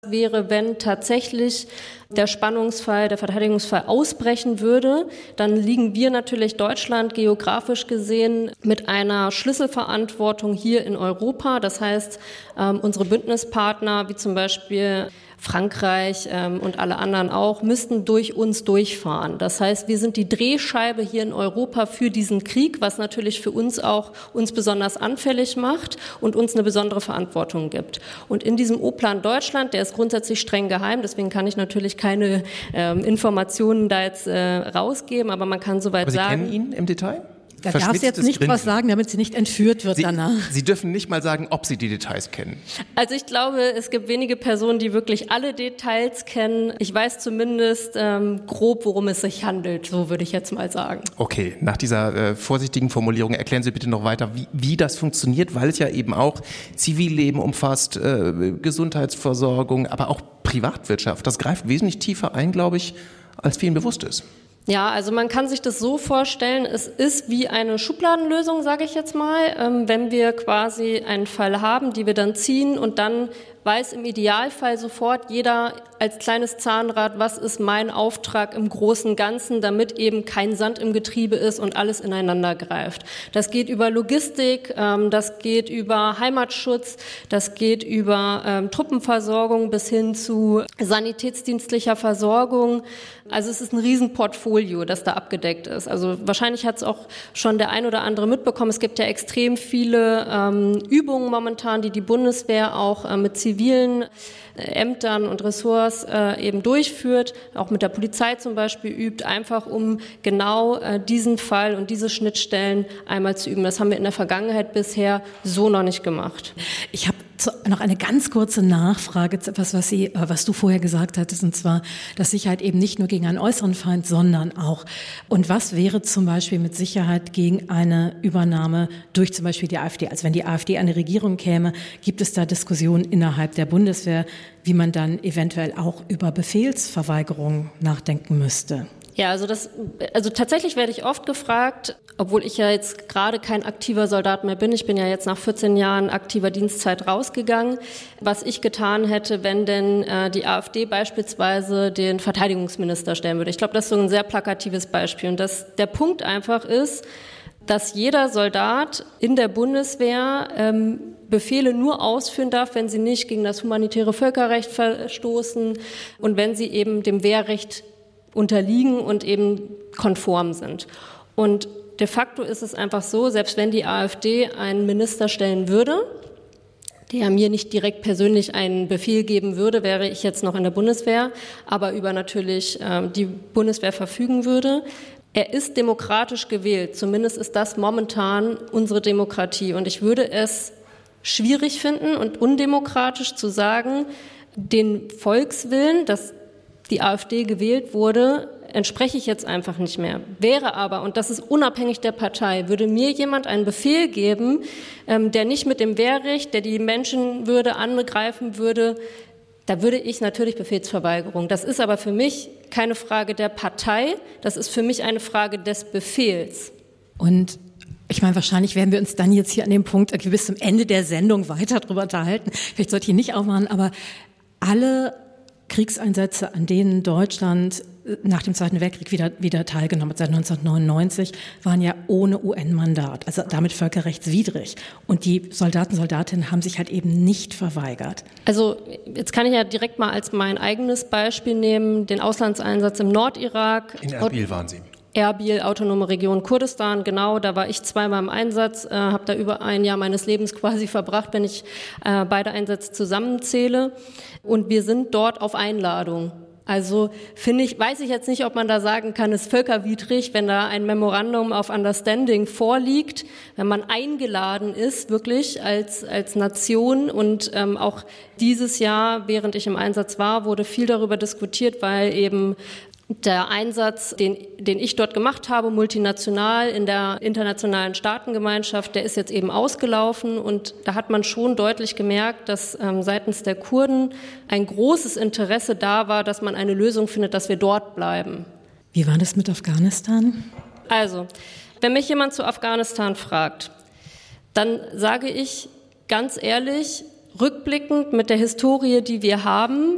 Wäre, wenn tatsächlich der Spannungsfall, der Verteidigungsfall ausbrechen würde, dann liegen wir natürlich Deutschland geografisch gesehen mit einer Schlüsselverantwortung hier in Europa. Das heißt, unsere Bündnispartner, wie zum Beispiel Frankreich und alle anderen auch, müssten durch uns durchfahren. Das heißt, wir sind die Drehscheibe hier in Europa für diesen Krieg, was natürlich für uns auch uns besonders anfällig macht und uns eine besondere Verantwortung gibt. Und in diesem O-Plan Deutschland, der ist grundsätzlich streng geheim, deswegen kann ich natürlich keine Informationen da jetzt rausgeben, aber man kann soweit sagen. Aber Sie kennen ihn im Detail? Da darf sie jetzt nicht was sagen, damit sie nicht entführt wird danach. Sie dürfen nicht mal sagen, ob Sie die Details kennen. Also ich glaube, es gibt wenige Personen, die wirklich alle Details kennen. Ich weiß zumindest grob, worum es sich handelt, so würde ich jetzt mal sagen. Okay, nach dieser vorsichtigen Formulierung erklären Sie bitte noch weiter, wie das funktioniert, weil es ja eben auch Zivilleben umfasst, Gesundheitsversorgung, aber auch Privatwirtschaft. Das greift wesentlich tiefer ein, glaube ich, als vielen bewusst ist. Ja, also man kann sich das so vorstellen, es ist wie eine Schubladenlösung, sage ich jetzt mal, wenn wir quasi einen Fall haben, die wir dann ziehen und dann weiß im Idealfall sofort jeder als kleines Zahnrad, was ist mein Auftrag im großen Ganzen, damit eben kein Sand im Getriebe ist und alles ineinander greift. Das geht über Logistik, das geht über Heimatschutz, das geht über Truppenversorgung bis hin zu sanitätsdienstlicher Versorgung. Also es ist ein Riesenportfolio, das da abgedeckt ist. Also wahrscheinlich hat es auch schon der ein oder andere mitbekommen. Es gibt ja extrem viele Übungen momentan, die Bundeswehr auch mit zivilen Ämtern und Ressorts eben durchführt, auch mit der Polizei zum Beispiel übt, einfach um genau diesen Fall und diese Schnittstellen einmal zu üben. Das haben wir in der Vergangenheit bisher so noch nicht gemacht. Ich habe noch eine ganz kurze Nachfrage, was du vorher gesagt hattest, und zwar, dass Sicherheit eben nicht nur gegen einen äußeren Feind, sondern auch. Und was wäre zum Beispiel mit Sicherheit gegen eine Übernahme durch zum Beispiel die AfD? Also wenn die AfD an die Regierung käme, gibt es da Diskussionen innerhalb der Bundeswehr, wie man dann eventuell auch über Befehlsverweigerung nachdenken müsste? Ja, also tatsächlich werde ich oft gefragt, obwohl ich ja jetzt gerade kein aktiver Soldat mehr bin. Ich bin ja jetzt nach 14 Jahren aktiver Dienstzeit rausgegangen, was ich getan hätte, wenn denn die AfD beispielsweise den Verteidigungsminister stellen würde. Ich glaube, das ist so ein sehr plakatives Beispiel. Und der Punkt einfach ist, dass jeder Soldat in der Bundeswehr Befehle nur ausführen darf, wenn sie nicht gegen das humanitäre Völkerrecht verstoßen und wenn sie eben dem Wehrrecht unterliegen und eben konform sind. Und de facto ist es einfach so, selbst wenn die AfD einen Minister stellen würde, der mir nicht direkt persönlich einen Befehl geben würde, wäre ich jetzt noch in der Bundeswehr, aber über natürlich die Bundeswehr verfügen würde. Er ist demokratisch gewählt, zumindest ist das momentan unsere Demokratie. Und ich würde es schwierig finden und undemokratisch zu sagen, den Volkswillen, dass die AfD gewählt wurde, entspreche ich jetzt einfach nicht mehr. Wäre aber, und das ist unabhängig der Partei, würde mir jemand einen Befehl geben, der nicht mit dem Wehrrecht, der die Menschenwürde angreifen würde, da würde ich natürlich Befehlsverweigerung. Das ist aber für mich keine Frage der Partei, das ist für mich eine Frage des Befehls. Und ich meine, wahrscheinlich werden wir uns dann jetzt hier an dem Punkt bis zum Ende der Sendung weiter drüber unterhalten. Vielleicht sollte ich ihn nicht aufmachen, aber alle Kriegseinsätze, an denen Deutschland nach dem Zweiten Weltkrieg wieder teilgenommen hat, seit 1999, waren ja ohne UN-Mandat, also damit völkerrechtswidrig. Und die Soldatinnen haben sich halt eben nicht verweigert. Also jetzt kann ich ja direkt mal als mein eigenes Beispiel nehmen, den Auslandseinsatz im Nordirak. In Erbil waren Sie. Erbil, autonome Region Kurdistan, genau, da war ich zweimal im Einsatz, habe da über ein Jahr meines Lebens quasi verbracht, wenn ich beide Einsätze zusammenzähle. Und wir sind dort auf Einladung. Also weiß ich jetzt nicht, ob man da sagen kann, es ist völkerwidrig, wenn da ein Memorandum of Understanding vorliegt, wenn man eingeladen ist, wirklich als Nation. Und auch dieses Jahr, während ich im Einsatz war, wurde viel darüber diskutiert, weil eben der Einsatz, den ich dort gemacht habe, multinational in der internationalen Staatengemeinschaft, der ist jetzt eben ausgelaufen und da hat man schon deutlich gemerkt, dass seitens der Kurden ein großes Interesse da war, dass man eine Lösung findet, dass wir dort bleiben. Wie war das mit Afghanistan? Also, wenn mich jemand zu Afghanistan fragt, dann sage ich ganz ehrlich, rückblickend mit der Historie, die wir haben,